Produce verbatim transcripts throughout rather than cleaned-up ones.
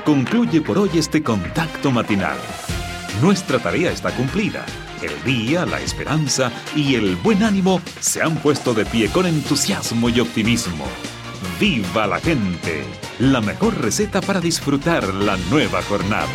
Concluye por hoy este contacto matinal. Nuestra tarea está cumplida. El día, la esperanza y el buen ánimo se han puesto de pie con entusiasmo y optimismo. ¡Viva la gente! La mejor receta para disfrutar la nueva jornada.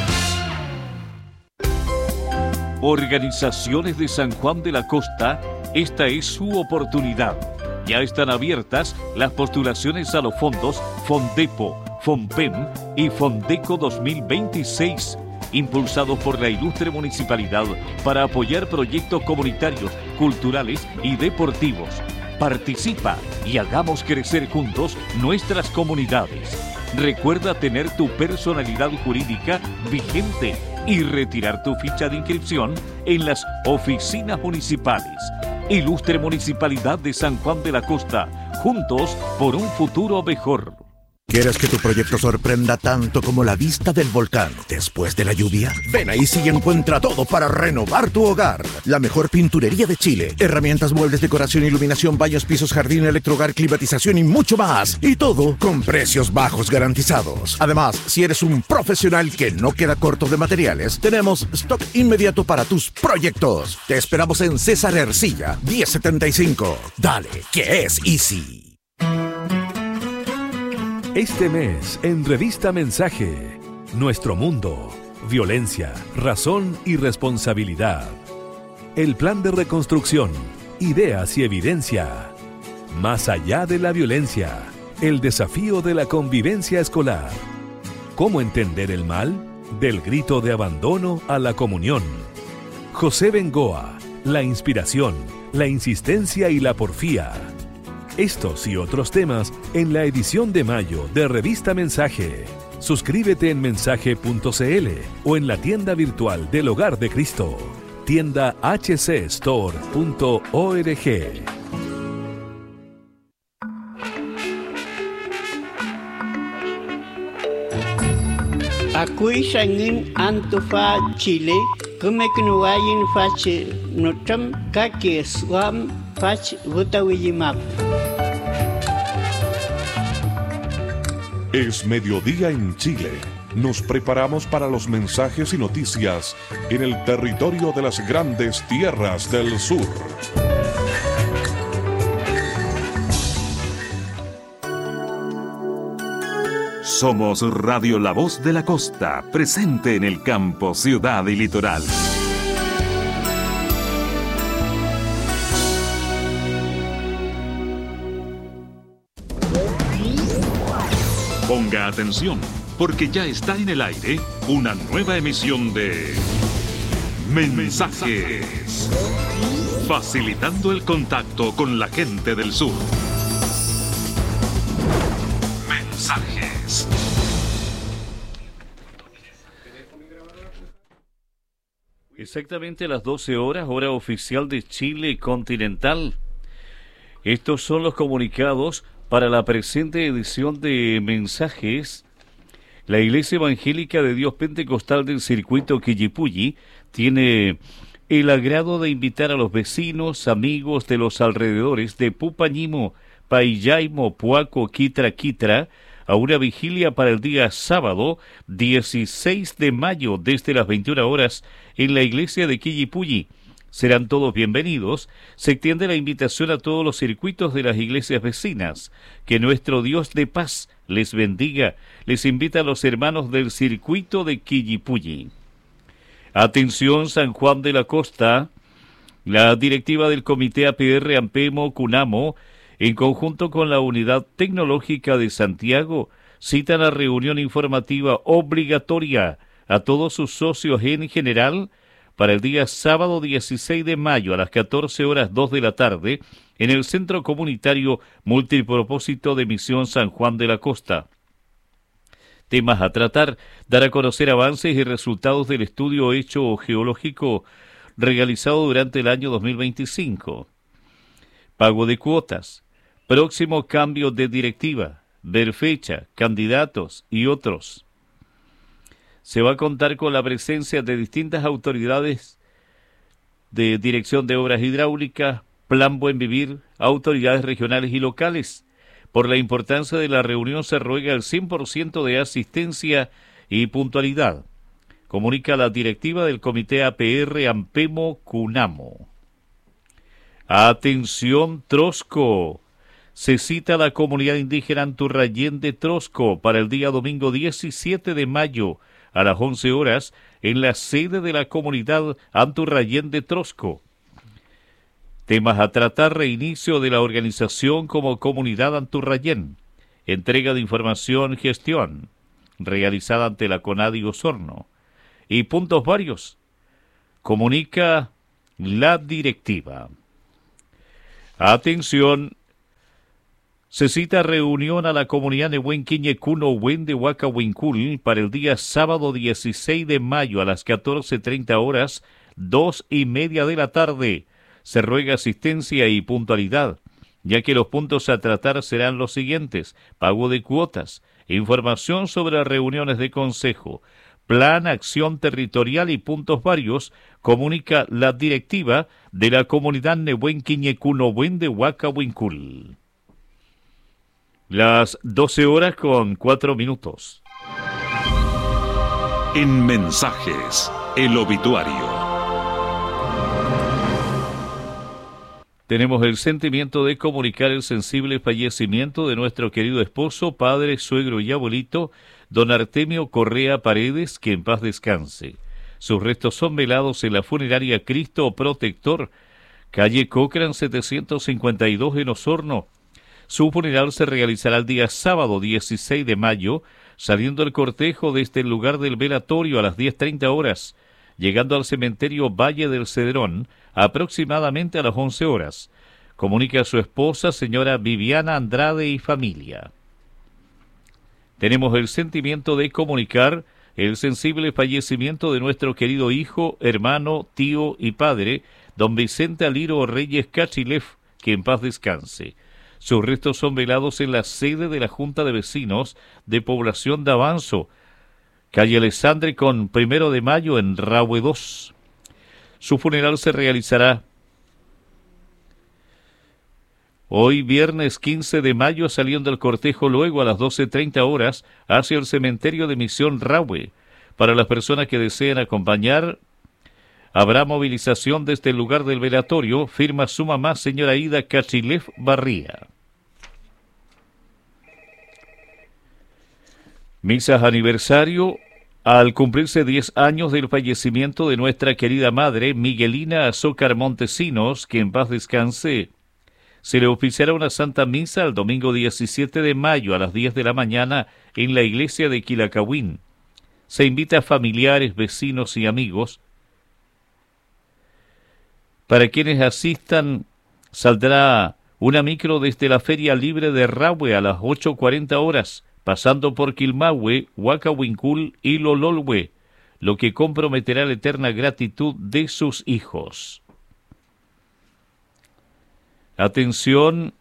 Organizaciones de San Juan de la Costa, esta es su oportunidad. Ya están abiertas las postulaciones a los fondos Fondepo, Fonpem y Fondeco dos mil veintiséis, impulsados por la ilustre municipalidad para apoyar proyectos comunitarios, culturales y deportivos. Participa y hagamos crecer juntos nuestras comunidades. Recuerda tener tu personalidad jurídica vigente y retirar tu ficha de inscripción en las oficinas municipales. Ilustre Municipalidad de San Juan de la Costa, juntos por un futuro mejor. ¿Quieres que tu proyecto sorprenda tanto como la vista del volcán después de la lluvia? Ven a Easy y encuentra todo para renovar tu hogar. La mejor pinturería de Chile. Herramientas, muebles, decoración, iluminación, baños, pisos, jardín, electrohogar, climatización y mucho más. Y todo con precios bajos garantizados. Además, si eres un profesional que no queda corto de materiales, tenemos stock inmediato para tus proyectos. Te esperamos en César Ercilla, diez setenta y cinco. Dale, que es Easy. Este mes, en Revista Mensaje, Nuestro Mundo, Violencia, Razón y Responsabilidad. El Plan de Reconstrucción, Ideas y Evidencia. Más allá de la violencia, el desafío de la convivencia escolar. ¿Cómo entender el mal? Del grito de abandono a la comunión. José Bengoa, la inspiración, la insistencia y la porfía. Estos y otros temas en la edición de mayo de Revista Mensaje. Suscríbete en mensaje punto c l o en la tienda virtual del Hogar de Cristo. Tienda h c store punto org. Akui sangin Antofa Chile, kumekunuayin fache notam kake swam fach votawiyimap. Es mediodía en Chile. Nos preparamos para los mensajes y noticias en el territorio de las grandes tierras del sur. Somos Radio La Voz de la Costa, presente en el campo, ciudad y litoral. Ponga atención, porque ya está en el aire una nueva emisión de Mensajes, facilitando el contacto con la gente del sur. Mensajes. Exactamente a las doce horas, hora oficial de Chile continental. Estos son los comunicados para la presente edición de Mensajes. La Iglesia Evangélica de Dios Pentecostal del Circuito Quillipulli tiene el agrado de invitar a los vecinos, amigos de los alrededores de Pupañimo, Paillaimo, Puaco, Quitra, Quitra, a una vigilia para el día sábado dieciséis de mayo desde las veintiuna horas en la iglesia de Quillipulli. Serán todos bienvenidos. Se extiende la invitación a todos los circuitos de las iglesias vecinas. Que nuestro Dios de paz les bendiga. Les invita a los hermanos del circuito de Quillipulli. Atención, San Juan de la Costa. La directiva del Comité A P R Ampemo Cunamo, en conjunto con la Unidad Tecnológica de Santiago, citan a reunión informativa obligatoria a todos sus socios en general para el día sábado dieciséis de mayo a las catorce horas dos de la tarde en el Centro Comunitario Multipropósito de Misión San Juan de la Costa. Temas a tratar: dar a conocer avances y resultados del estudio hecho geológico realizado durante el año dos mil veinticinco. Pago de cuotas, próximo cambio de directiva, ver fecha, candidatos y otros. Se va a contar con la presencia de distintas autoridades de Dirección de Obras Hidráulicas, Plan Buen Vivir, autoridades regionales y locales, Por la importancia de la reunión se ruega el cien por ciento de asistencia y puntualidad. Comunica la directiva del Comité A P R Ampemo Cunamo. Atención Trosco. Se cita a la comunidad indígena Anturrayén de Trosco para el día domingo diecisiete de mayo a las once horas en la sede de la comunidad Anturrayén de Trosco. Temas a tratar: reinicio de la organización como comunidad Anturrayén, entrega de información, gestión, realizada ante la CONADI Osorno, y puntos varios. Comunica la directiva. Atención. Se cita reunión a la comunidad de Huenquiñe Cuno Huen de Huacahuincul para el día sábado dieciséis de mayo a las catorce treinta horas, dos y media de la tarde. Se ruega asistencia y puntualidad, ya que los puntos a tratar serán los siguientes: pago de cuotas, información sobre reuniones de consejo, plan, acción territorial y puntos varios. Comunica la directiva de la comunidad Nehuenquiñe Cuno Huen de Huacahuincul. Las doce horas con cuatro minutos. En mensajes, el obituario. Tenemos el sentimiento de comunicar el sensible fallecimiento de nuestro querido esposo, padre, suegro y abuelito, don Artemio Correa Paredes, que en paz descanse. Sus restos son velados en la funeraria Cristo Protector, calle Cochrane setecientos cincuenta y dos en Osorno. Su funeral se realizará el día sábado dieciséis de mayo, saliendo el cortejo desde el lugar del velatorio a las diez treinta horas, llegando al cementerio Valle del Cedrón aproximadamente a las once horas. Comunica a su esposa, señora Viviana Andrade, y familia. Tenemos el sentimiento de comunicar el sensible fallecimiento de nuestro querido hijo, hermano, tío y padre, don Vicente Aliro Reyes Cachilef, que en paz descanse. Sus restos son velados en la sede de la Junta de Vecinos de Población de Avanzo, calle Alessandre con primero de mayo en Rahue dos. Su funeral se realizará hoy viernes quince de mayo, saliendo el cortejo luego a las doce treinta horas hacia el cementerio de Misión Rahue. Para las personas que deseen acompañar, habrá movilización desde el lugar del velatorio, firma su mamá, señora Ida Cachilef Barría. Misas aniversario. Al cumplirse diez años del fallecimiento de nuestra querida madre, Miguelina Azócar Montesinos, que en paz descanse, se le oficiará una santa misa el domingo diecisiete de mayo a las diez de la mañana en la iglesia de Quilacahuín. Se invita a familiares, vecinos y amigos. Para quienes asistan, saldrá una micro desde la Feria Libre de Rahue a las ocho cuarenta horas, pasando por Quilmahue, Huacahuincul y Lololhue, lo que comprometerá la eterna gratitud de sus hijos. Atención.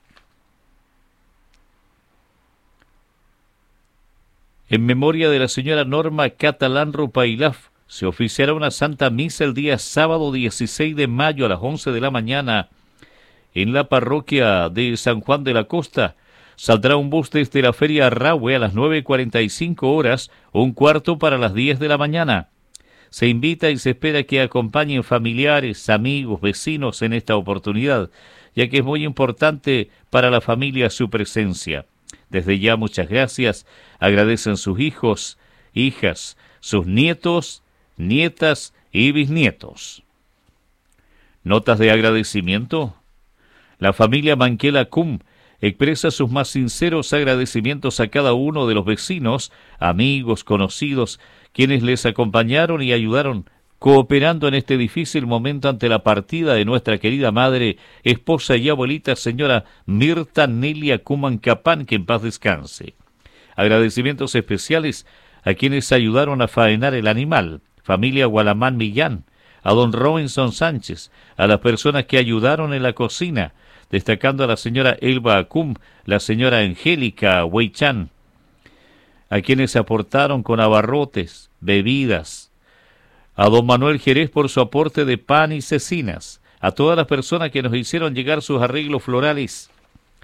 En memoria de la señora Norma Catalán Rupailaf, se oficiará una santa misa el día sábado dieciséis de mayo a las once de la mañana en la parroquia de San Juan de la Costa. Saldrá un bus desde la Feria Rahue a las nueve cuarenta y cinco horas, un cuarto para las diez de la mañana. Se invita y se espera que acompañen familiares, amigos, vecinos en esta oportunidad, ya que es muy importante para la familia su presencia. Desde ya muchas gracias, agradecen sus hijos, hijas, sus nietos, nietas y bisnietos. Notas de agradecimiento. La familia Manquela Cum expresa sus más sinceros agradecimientos a cada uno de los vecinos, amigos, conocidos, quienes les acompañaron y ayudaron, cooperando en este difícil momento ante la partida de nuestra querida madre, esposa y abuelita, señora Mirta Nelia Cumancapán, que en paz descanse. Agradecimientos especiales a quienes ayudaron a faenar el animal, familia Gualamán Millán, a don Robinson Sánchez, a las personas que ayudaron en la cocina, destacando a la señora Elba Acum, la señora Angélica Hueychan, a quienes aportaron con abarrotes, bebidas, a don Manuel Jerez por su aporte de pan y cecinas, a todas las personas que nos hicieron llegar sus arreglos florales,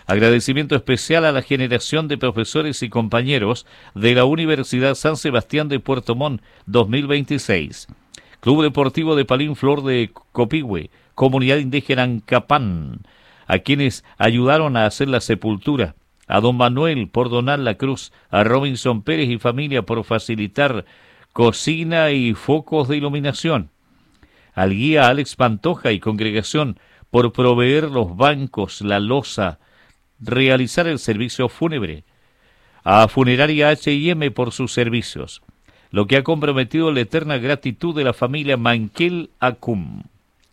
Agradecimiento especial a la generación de profesores y compañeros de la Universidad San Sebastián de Puerto Montt dos mil veintiséis. Club Deportivo de Palín Flor de Copihue, Comunidad Indígena Ancapán, a quienes ayudaron a hacer la sepultura. A don Manuel por donar la cruz, a Robinson Pérez y familia por facilitar cocina y focos de iluminación, al guía Alex Pantoja y congregación por proveer los bancos, la loza, realizar el servicio fúnebre, a Funeraria H y M por sus servicios, lo que ha comprometido la eterna gratitud de la familia Manquel Acum.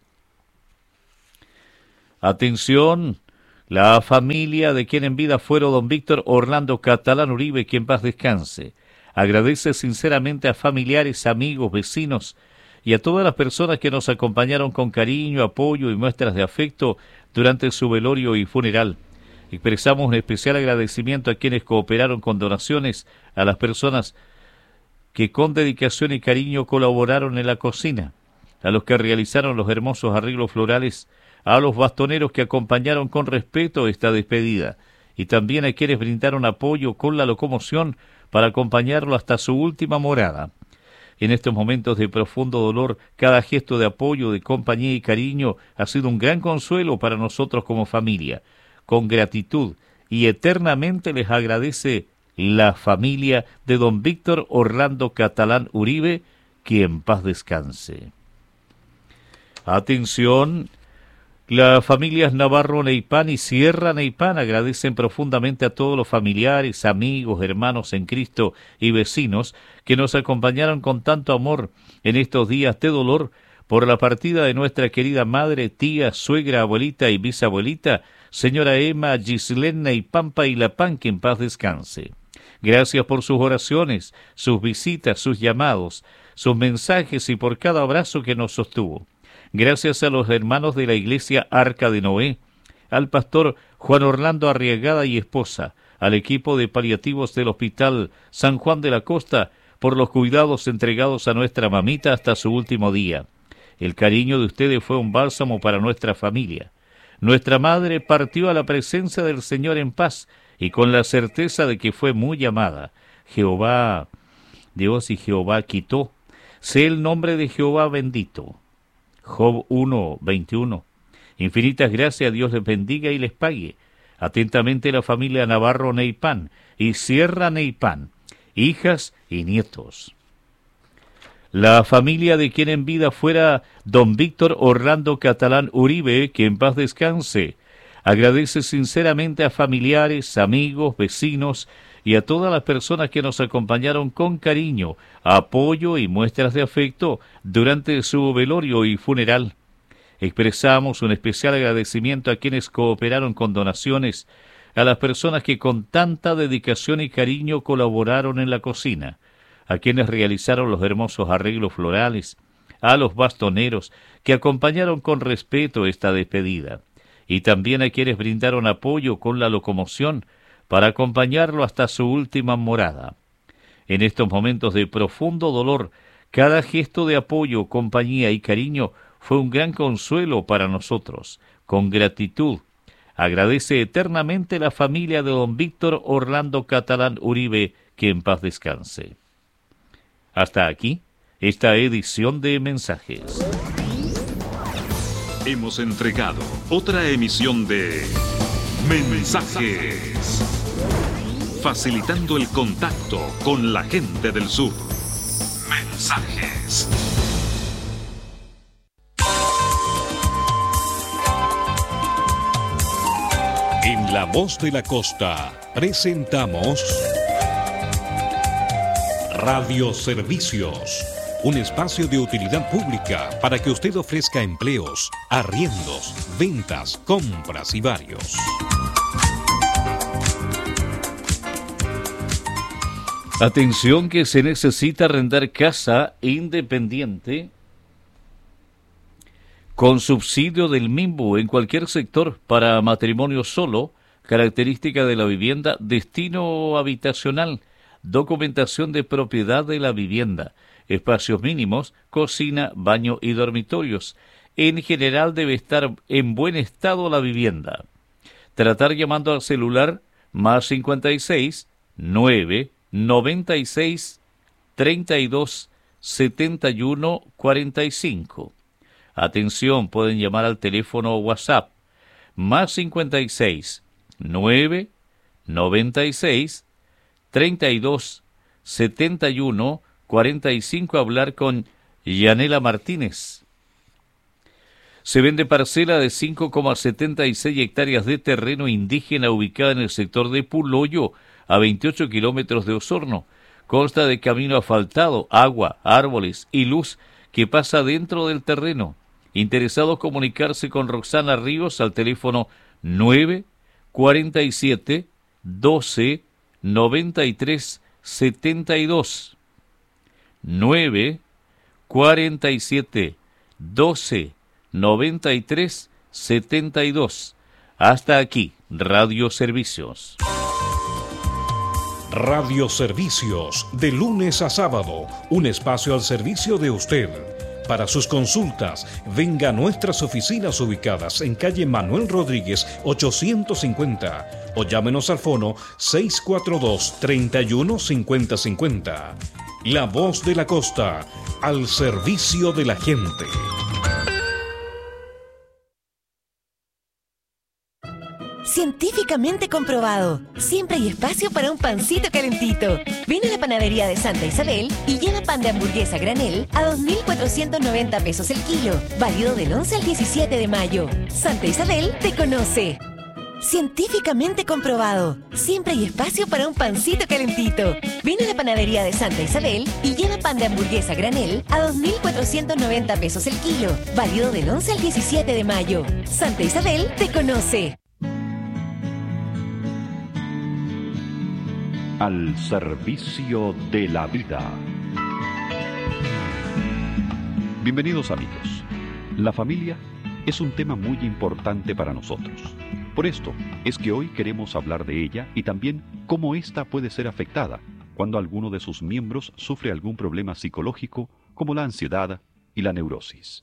Atención, la familia de quien en vida fuera don Víctor Orlando Catalán Uribe, que en paz descanse, agradece sinceramente a familiares, amigos, vecinos y a todas las personas que nos acompañaron con cariño, apoyo y muestras de afecto durante su velorio y funeral. Expresamos un especial agradecimiento a quienes cooperaron con donaciones, a las personas que con dedicación y cariño colaboraron en la cocina, a los que realizaron los hermosos arreglos florales, a los bastoneros que acompañaron con respeto esta despedida, y también a quienes brindaron apoyo con la locomoción para acompañarlo hasta su última morada. En estos momentos de profundo dolor, cada gesto de apoyo, de compañía y cariño ha sido un gran consuelo para nosotros como familia. Con gratitud y eternamente les agradece la familia de don Víctor Orlando Catalán Uribe, que en paz descanse. Atención, las familias Navarro Neipán y Sierra Neipán agradecen profundamente a todos los familiares, amigos, hermanos en Cristo y vecinos que nos acompañaron con tanto amor en estos días de dolor por la partida de nuestra querida madre, tía, suegra, abuelita y bisabuelita, señora Emma Gislén Neipán Pailapán, que en paz descanse. Gracias por sus oraciones, sus visitas, sus llamados, sus mensajes y por cada abrazo que nos sostuvo. Gracias a los hermanos de la Iglesia Arca de Noé, al pastor Juan Orlando Arriagada y esposa, al equipo de paliativos del Hospital San Juan de la Costa, por los cuidados entregados a nuestra mamita hasta su último día. El cariño de ustedes fue un bálsamo para nuestra familia. Nuestra madre partió a la presencia del Señor en paz y con la certeza de que fue muy amada. Jehová, Dios y Jehová quitó. Sé el nombre de Jehová bendito. Job uno, veintiuno. Infinitas gracias, Dios les bendiga y les pague. Atentamente la familia Navarro Neipán y Sierra Neipán, hijas y nietos. La familia de quien en vida fuera don Víctor Orlando Catalán Uribe, que en paz descanse, agradece sinceramente a familiares, amigos, vecinos y a todas las personas que nos acompañaron con cariño, apoyo y muestras de afecto durante su velorio y funeral. Expresamos un especial agradecimiento a quienes cooperaron con donaciones, a las personas que con tanta dedicación y cariño colaboraron en la cocina, a quienes realizaron los hermosos arreglos florales, a los bastoneros que acompañaron con respeto esta despedida, y también a quienes brindaron apoyo con la locomoción para acompañarlo hasta su última morada. En estos momentos de profundo dolor, cada gesto de apoyo, compañía y cariño fue un gran consuelo para nosotros. Con gratitud, agradece eternamente la familia de don Víctor Orlando Catalán Uribe, que en paz descanse. Hasta aquí, esta edición de Mensajes. Hemos entregado otra emisión de Mensajes, facilitando el contacto con la gente del sur. Mensajes. En La Voz de la Costa presentamos Radio Servicios, un espacio de utilidad pública para que usted ofrezca empleos, arriendos, ventas, compras y varios. Atención, que se necesita arrendar casa independiente con subsidio del MIMBU en cualquier sector para matrimonio solo, característica de la vivienda, destino habitacional, documentación de propiedad de la vivienda, espacios mínimos, cocina, baño y dormitorios. En general debe estar en buen estado la vivienda. tratar llamando al celular más cincuenta y seis, nueve, noventa y seis, treinta y dos, setenta y uno, cuarenta y cinco. Atención, pueden llamar al teléfono WhatsApp más cincuenta y seis, nueve, noventa y seis, treinta y dos, setenta y uno, cuarenta y cinco, hablar con Yanela Martínez. Se vende parcela de cinco coma setenta y seis hectáreas de terreno indígena ubicada en el sector de Puloyo, a veintiocho kilómetros de Osorno. Consta de camino asfaltado, agua, árboles y luz que pasa dentro del terreno. Interesados comunicarse con Roxana Ríos al teléfono nueve, cuarenta y siete, doce, noventa y tres, setenta y dos. nueve, cuarenta y siete, doce, noventa y tres, setenta y dos. Hasta aquí, Radio Servicios. Radio Servicios, de lunes a sábado, un espacio al servicio de usted. Para sus consultas, venga a nuestras oficinas ubicadas en calle Manuel Rodríguez ochocientos cincuenta o llámenos al fono seis cuatro dos, treinta y uno, cincuenta cincuenta. La Voz de la Costa, al servicio de la gente. Científicamente comprobado. Siempre hay espacio para un pancito calentito. Ven a la panadería de Santa Isabel y lleva pan de hamburguesa granel a dos mil cuatrocientos noventa pesos el kilo. Válido del once al diecisiete de mayo. Santa Isabel te conoce. Científicamente comprobado. Siempre hay espacio para un pancito calentito. Ven a la panadería de Santa Isabel y lleva pan de hamburguesa granel a dos mil cuatrocientos noventa pesos el kilo. Válido del once al diecisiete de mayo. Santa Isabel te conoce. Al servicio de la vida. Bienvenidos amigos. La familia es un tema muy importante para nosotros. Por esto es que hoy queremos hablar de ella y también cómo ésta puede ser afectada cuando alguno de sus miembros sufre algún problema psicológico como la ansiedad y la neurosis.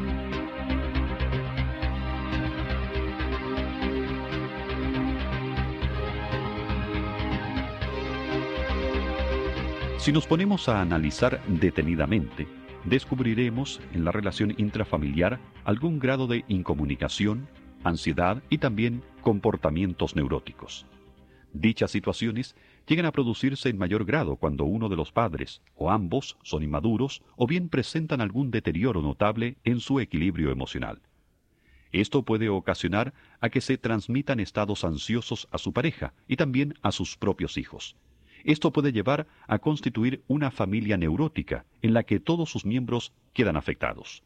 Si nos ponemos a analizar detenidamente, descubriremos en la relación intrafamiliar algún grado de incomunicación, ansiedad y también comportamientos neuróticos. Dichas situaciones llegan a producirse en mayor grado cuando uno de los padres o ambos son inmaduros o bien presentan algún deterioro notable en su equilibrio emocional. Esto puede ocasionar a que se transmitan estados ansiosos a su pareja y también a sus propios hijos. Esto puede llevar a constituir una familia neurótica en la que todos sus miembros quedan afectados.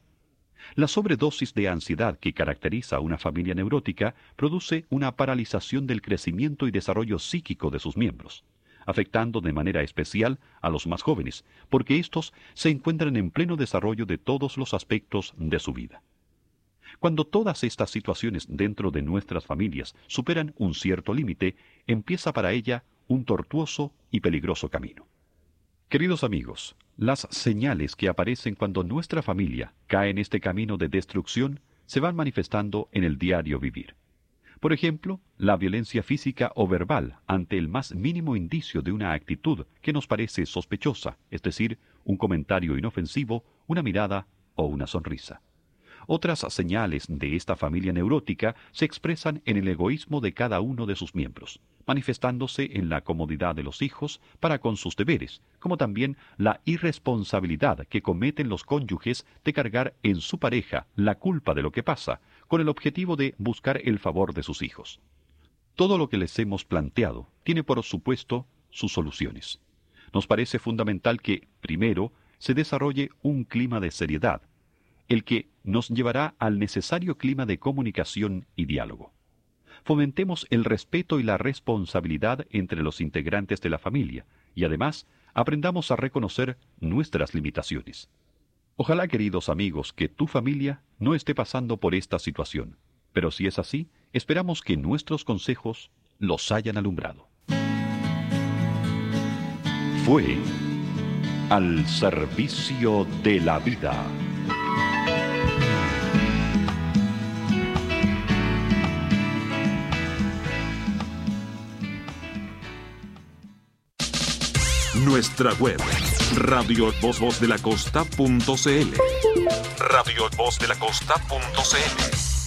La sobredosis de ansiedad que caracteriza a una familia neurótica produce una paralización del crecimiento y desarrollo psíquico de sus miembros, afectando de manera especial a los más jóvenes, porque estos se encuentran en pleno desarrollo de todos los aspectos de su vida. Cuando todas estas situaciones dentro de nuestras familias superan un cierto límite, empieza para ella un tortuoso y peligroso camino. Queridos amigos, las señales que aparecen cuando nuestra familia cae en este camino de destrucción se van manifestando en el diario vivir. Por ejemplo, la violencia física o verbal ante el más mínimo indicio de una actitud que nos parece sospechosa, es decir, un comentario inofensivo, una mirada o una sonrisa. Otras señales de esta familia neurótica se expresan en el egoísmo de cada uno de sus miembros, manifestándose en la comodidad de los hijos para con sus deberes, como también la irresponsabilidad que cometen los cónyuges de cargar en su pareja la culpa de lo que pasa, con el objetivo de buscar el favor de sus hijos. Todo lo que les hemos planteado tiene por supuesto sus soluciones. Nos parece fundamental que, primero, se desarrolle un clima de seriedad, el que nos llevará al necesario clima de comunicación y diálogo. Fomentemos el respeto y la responsabilidad entre los integrantes de la familia y además aprendamos a reconocer nuestras limitaciones. Ojalá, queridos amigos, que tu familia no esté pasando por esta situación, pero si es así, esperamos que nuestros consejos los hayan alumbrado. Fue Al servicio de la vida. nuestra web radio voz voz de la costa punto c l radio voz de la costa punto c l.